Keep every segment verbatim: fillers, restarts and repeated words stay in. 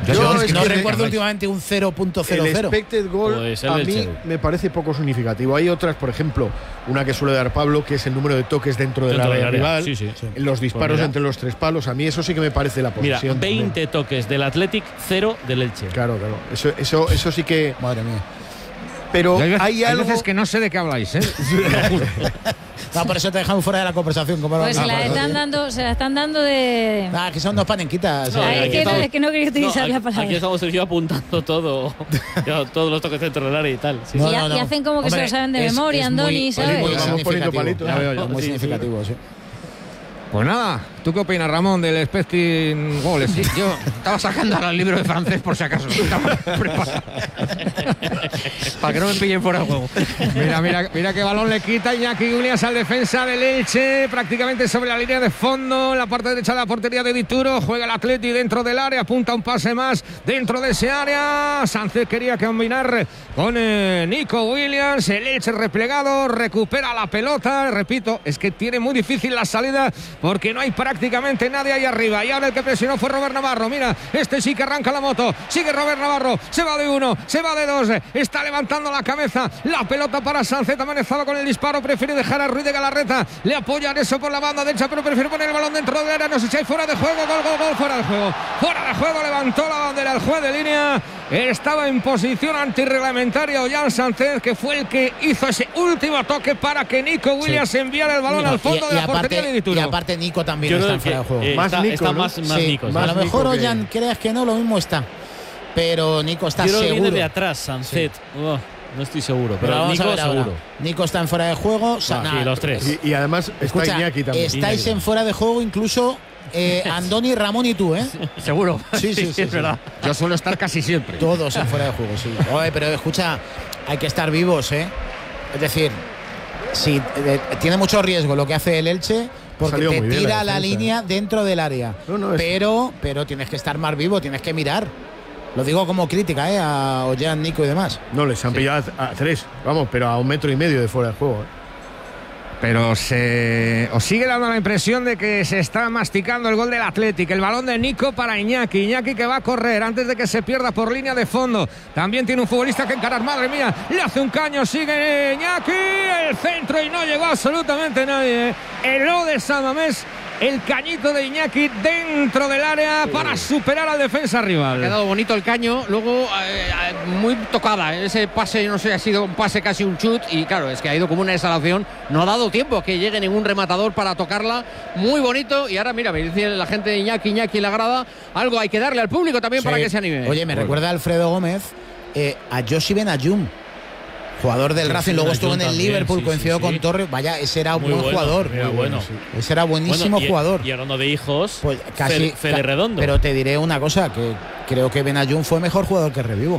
Yo, Yo es no que recuerdo me- últimamente un cero punto cero El cero. expected goal Pues el a Elche. mí me parece poco significativo. Hay otras, por ejemplo, una que suele dar Pablo, que es el número de toques dentro del Dentro área del área. rival, Sí, sí. los disparos Pues mira. entre los tres palos. A mí eso sí que me parece la Mira, posesión. veinte también. toques del Athletic, cero del Elche. Claro, claro. Eso, eso, eso sí que. Madre mía. Pero Hay veces, hay hay algo. veces que no sé de qué habláis, ¿eh? No, por eso te dejamos fuera de la conversación. Como Pues lo- se la Ah, están dando, se la están dando de. Ah, que son dos panenquitas. No, eh, Ay, es, aquí que no, estamos- es que no quería utilizar No, la aquí, palabra. aquí estamos Sergio apuntando todo, ya, todos los toques dentro del área y tal. Sí, No, y, sí. ha- y hacen como que se Hombre, lo saben de es- memoria, es Andoni, muy- ¿sabes? es muy Vamos poniendo significativo. palitos. Ya veo yo, Sí, muy sí. significativo, sí. Pues nada, ¿tú qué opinas, Ramón, del expecting goals? Sí, yo estaba sacando ahora el libro de francés por si acaso. Estaba preparado. Para que no me pillen fuera de juego. Mira, mira, mira qué balón le quita Iñaki Williams al defensa del Elche, prácticamente sobre la línea de fondo, en la parte derecha de la portería de Dituro. Juega el Atleti dentro del área, apunta un pase más dentro de ese área. Sánchez quería combinar con eh, Nico Williams. El Elche replegado, recupera la pelota. Repito, es que tiene muy difícil la salida porque no hay prácticamente nadie ahí arriba. Y ahora el que presionó fue Robert Navarro. Mira, este sí que arranca la moto. Sigue Robert Navarro. Se va de uno, se va de dos. Está levantando la cabeza. La pelota para Sánchez. Amenazado con el disparo. Prefiere dejar a Ruiz de Galarreta. Le apoyan eso por la banda derecha, pero prefiere poner el balón dentro del área. No sé si hay fuera de juego. Gol, gol, gol. Fuera de juego. Fuera de juego. Levantó la bandera el juez de línea. Estaba en posición antirreglamentaria Ollán Sánchez, que fue el que hizo ese último toque para que Nico Williams Sí. enviara el balón No, al fondo y, de y la portería de aparte, Dituro. y aparte Nico también Yo está creo en fuera de que juego. eh, Más está, Nico, está ¿no? más, más Sí, Nico. más a lo mejor Nico que- Ollán, creas que no, lo mismo está. Pero Nico está Yo creo que seguro. viene de atrás, Sánchez. Oh, no estoy seguro, Pero pero vamos Nico a ver ahora. seguro. Nico está en fuera de juego. Sa- Ah, nah, sí, los tres. Y, y además está Escucha, Iñaki también. estáis Iñaki. en fuera de juego incluso eh, Andoni, Ramón y tú, ¿eh? Seguro. Sí, sí, sí, es sí. verdad. Yo suelo estar casi siempre. Todos en fuera de juego, sí. Oye, pero escucha, hay que estar vivos, ¿eh? Es decir, si eh, tiene mucho riesgo lo que hace el Elche, porque salido te muy bien tira la la, defensa, línea dentro del área. No, no, es- pero, pero tienes que estar más vivo, tienes que mirar. Lo digo como crítica, ¿eh? A Ollán, Nico y demás. No, les han pillado a, a tres, vamos, pero a un metro y medio de fuera de juego. ¿eh? Pero se os sigue dando la impresión de que se está masticando el gol del Athletic. El balón de Nico para Iñaki. Iñaki que va a correr antes de que se pierda por línea de fondo. También tiene un futbolista que encarar. Madre mía, le hace un caño. Sigue Iñaki. El centro y no llegó absolutamente nadie. El O de San Mamés. El cañito de Iñaki dentro del área para superar al defensa Ha rival. quedado bonito el caño, luego eh, eh, muy tocada. Ese pase, no sé, ha sido un pase casi un chut. Y claro, es que ha ido como una exhalación. No ha dado tiempo a que llegue ningún rematador para tocarla. Muy bonito. Y ahora, mira, me dice la gente de Iñaki, Iñaki en la grada. Algo hay que darle al público también para Sí. que se anime. Oye, me recuerda a Alfredo Gómez eh, a Joshi Benayum, jugador del Joshi Racing, luego estuvo en el Benayum Liverpool, también, sí, coincidió sí, con sí. Torres. Vaya, ese era un Muy buen bueno, jugador. muy bueno. Ese era buenísimo Bueno, y- jugador. Y hablando de hijos, Pues casi Fede, Fede ca- Redondo. Pero te diré una cosa, que creo que Benayum fue mejor jugador que Revivo.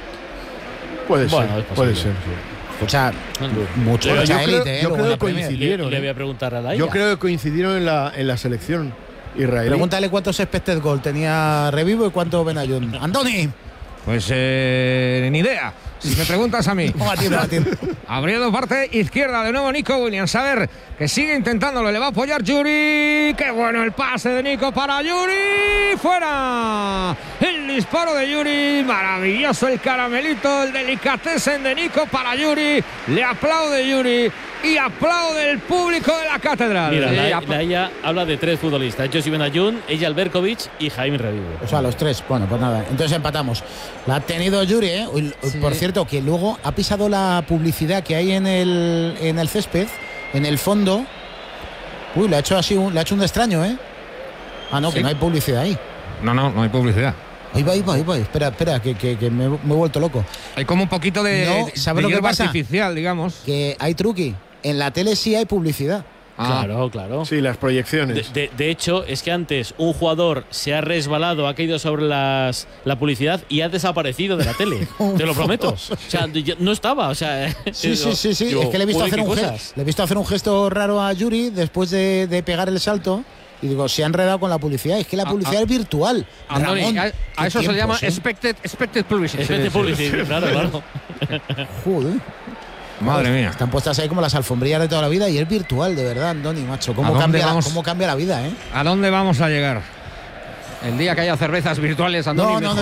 Puede Bueno, ser, es puede posible. ser. sí. Escucha, mucho Yo mucha creo- élite, ¿eh? yo luego creo en la que Premier. coincidieron, le, le ¿eh? voy a preguntar a la Yo creo que coincidieron en la, en la selección israelí. Pregúntale cuántos expected goal tenía Revivo y cuántos Benayum. Andoni. Pues eh, ni idea. Si me preguntas a mí. Ponga tiempo, ponga tiempo. Abriendo parte izquierda de nuevo Nico Williams. A ver, que sigue intentándolo. Le va a apoyar Yuri. Qué bueno el pase de Nico para Yuri. Fuera. El disparo de Yuri. Maravilloso el caramelito. El delicatessen de Nico para Yuri. Le aplaude Yuri. Y aplaude el público de la catedral. Mira, Eh, la, apl- la ella habla de tres futbolistas: Josi Benayum, Eyal Berkovic y Jaime Revivo. O sea, los tres. Bueno, pues nada. Entonces empatamos. La ha tenido Yuri, ¿eh? Uy, Por cierto, que luego ha pisado la publicidad que hay en el, en el césped, en el fondo. Uy, le ha hecho así un, le ha hecho un extraño, ¿eh? Ah, no, Sí. que no hay publicidad ahí. No, no, no hay publicidad. Ahí va, ahí va, ahí va. Espera, espera, que, que, que me, me he vuelto loco. Hay como un poquito de, No, de- ¿sabes de lo que hierba pasa? artificial, digamos. Que hay truqui. En la tele sí hay publicidad. Ah. Claro, claro. Sí, las De, proyecciones. de- de hecho, es que antes un jugador se ha resbalado, ha caído sobre las, la publicidad y ha desaparecido de la tele. Te lo prometo. O sea, yo- no estaba. O sea, Sí, sí, sí, sí. digo, Es que le he visto joder, hacer qué un cosas. gesto. Le he visto hacer un gesto raro a Yuri después de, de pegar el salto. Y digo, se ha enredado con la publicidad. Es que la Ah, publicidad ah. es virtual. Andoni, Ramón, a, a qué eso se tiempos, llama ¿eh? expected, expected publicity. Especie de publicidad, claro, claro. Joder. Madre mía. Están puestas ahí como las alfombrillas de toda la vida y es virtual, de verdad, Andoni, macho. ¿A ¿Cómo, dónde cambia, la- vamos? cómo cambia la vida, eh? ¿A dónde vamos a llegar? El día que haya cervezas virtuales, Andoni, No, no, mejor.